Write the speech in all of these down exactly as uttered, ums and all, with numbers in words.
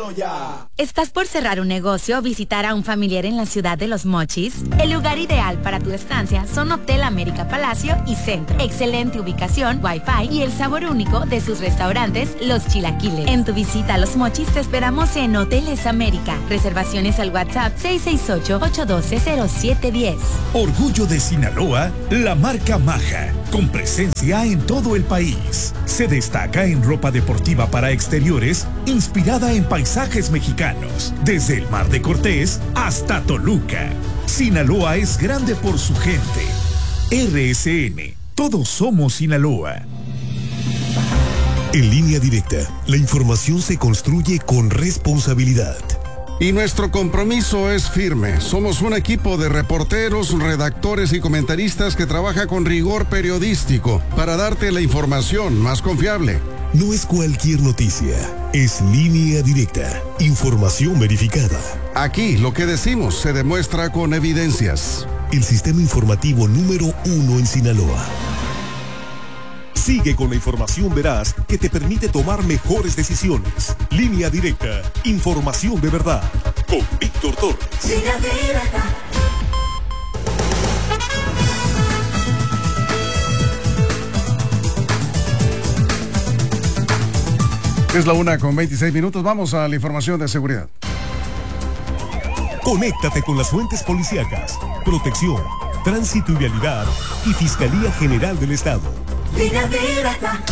Pídelo ya. ¿Estás por cerrar un negocio o visitar a un familiar en la ciudad de Los Mochis? El lugar ideal para tu estancia son Hotel América Palacio y Centro. Excelente ubicación, wifi y el sabor único de sus restaurantes, Los Chilaquiles. En tu visita a Los Mochis te esperamos en Hoteles América. Reservaciones al WhatsApp seis seis ocho, ocho uno dos, cero siete uno cero. Orgullo de Sinaloa, la marca Maja, con presencia en todo el país. Se destaca en ropa deportiva para exteriores, inspirada en paisajes mexicanos, desde el Mar de Cortés hasta Toluca. Sinaloa es grande por su gente. R S N, todos somos Sinaloa. En Línea Directa, la información se construye con responsabilidad. Y nuestro compromiso es firme. Somos un equipo de reporteros, redactores y comentaristas que trabaja con rigor periodístico para darte la información más confiable. No es cualquier noticia, es Línea Directa, información verificada. Aquí lo que decimos se demuestra con evidencias. El sistema informativo número uno en Sinaloa. Sigue con la información veraz que te permite tomar mejores decisiones. Línea Directa, información de verdad. Con Víctor Torres. Línea Directa. Es la una con veintiséis minutos. Vamos a la información de seguridad. Conéctate con las fuentes policíacas, protección, tránsito y vialidad y Fiscalía General del Estado. Línea Directa.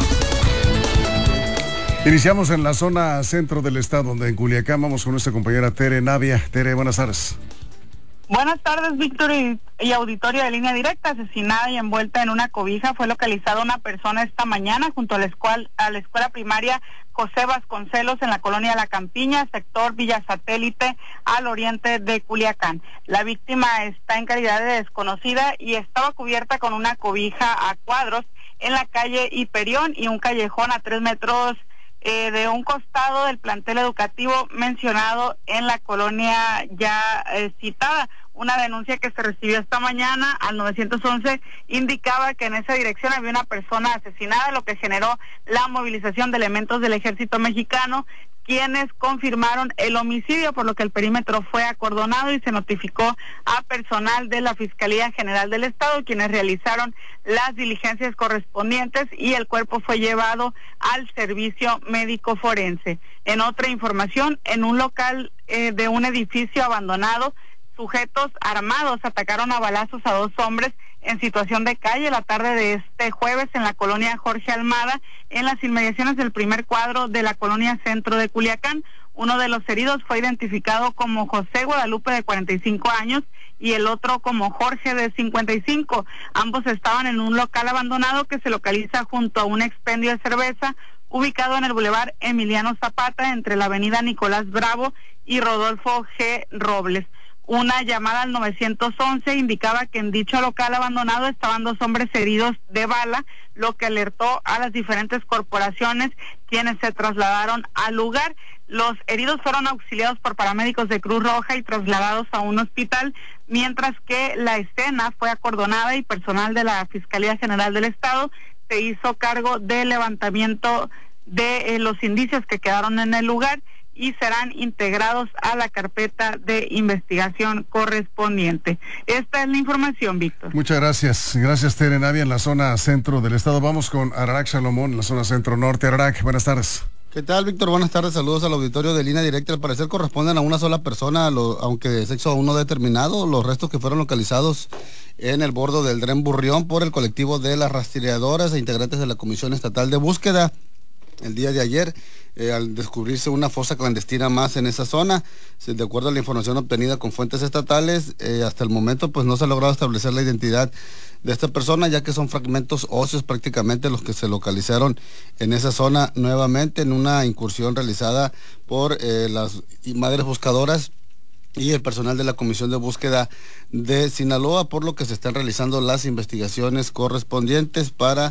Iniciamos en la zona centro del estado, donde en Culiacán vamos con nuestra compañera Tere Navia. Tere, buenas tardes. Buenas tardes, Víctor y, y auditorio de Línea Directa. Asesinada y envuelta en una cobija fue localizada una persona esta mañana junto a la escuela, a la escuela primaria José Vasconcelos en la colonia La Campiña, sector Villa Satélite, al oriente de Culiacán. La víctima está en calidad de desconocida y estaba cubierta con una cobija a cuadros en la calle Hiperión y un callejón a tres metros eh, de un costado del plantel educativo mencionado en la colonia ya eh, citada. Una denuncia que se recibió esta mañana al nueve once indicaba que en esa dirección había una persona asesinada, lo que generó la movilización de elementos del ejército mexicano, quienes confirmaron el homicidio, por lo que el perímetro fue acordonado y se notificó a personal de la Fiscalía General del Estado, quienes realizaron las diligencias correspondientes y el cuerpo fue llevado al servicio médico forense. En otra información, en un local eh, de un edificio abandonado, sujetos armados atacaron a balazos a dos hombres en situación de calle la tarde de este jueves en la colonia Jorge Almada, en las inmediaciones del primer cuadro de la colonia Centro de Culiacán. Uno de los heridos fue identificado como José Guadalupe, de cuarenta y cinco años, y el otro como Jorge, de cincuenta y cinco. Ambos estaban en un local abandonado que se localiza junto a un expendio de cerveza, ubicado en el bulevar Emiliano Zapata, entre la avenida Nicolás Bravo y Rodolfo G. Robles. Una llamada al nueve once indicaba que en dicho local abandonado estaban dos hombres heridos de bala, lo que alertó a las diferentes corporaciones, quienes se trasladaron al lugar. Los heridos fueron auxiliados por paramédicos de Cruz Roja y trasladados a un hospital, mientras que la escena fue acordonada y personal de la Fiscalía General del Estado se hizo cargo del levantamiento de eh, los indicios que quedaron en el lugar y serán integrados a la carpeta de investigación correspondiente. Esta es la información, Víctor. Muchas gracias. Gracias, Tere Navia, en la zona centro del estado. Vamos con Ararak Salomón, en la zona centro norte. Ararak, buenas tardes. ¿Qué tal, Víctor? Buenas tardes. Saludos al auditorio de Línea Directa. Al parecer corresponden a una sola persona, lo, aunque de sexo aún no determinado. Los restos que fueron localizados en el bordo del Dren Burrión por el colectivo de las rastreadoras e integrantes de la Comisión Estatal de Búsqueda el día de ayer, eh, al descubrirse una fosa clandestina más en esa zona. De acuerdo a la información obtenida con fuentes estatales, eh, hasta el momento pues no se ha logrado establecer la identidad de esta persona, ya que son fragmentos óseos prácticamente los que se localizaron en esa zona nuevamente en una incursión realizada por eh, las madres buscadoras y el personal de la Comisión de Búsqueda de Sinaloa, por lo que se están realizando las investigaciones correspondientes para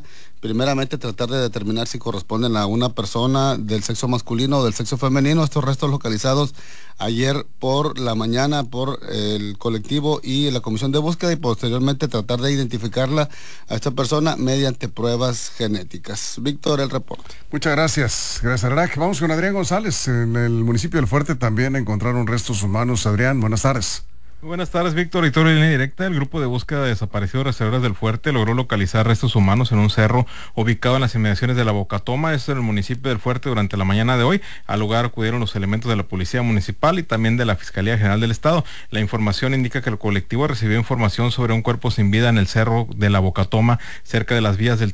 primeramente tratar de determinar si corresponden a una persona del sexo masculino o del sexo femenino. Estos restos localizados ayer por la mañana por el colectivo y la comisión de búsqueda, y posteriormente tratar de identificarla a esta persona mediante pruebas genéticas. Víctor, el reporte. Muchas gracias, gracias Arac. Vamos con Adrián González. En el municipio del Fuerte también encontraron restos humanos. Adrián, buenas tardes. Buenas tardes, Víctor. Auditorio de Línea Directa. El grupo de búsqueda de desaparecidos rastreadores del Fuerte logró localizar restos humanos en un cerro ubicado en las inmediaciones de la Bocatoma, esto en el municipio del Fuerte, durante la mañana de hoy. Al lugar acudieron los elementos de la Policía Municipal y también de la Fiscalía General del Estado. La información indica que el colectivo recibió información sobre un cuerpo sin vida en el cerro de la Bocatoma, cerca de las vías del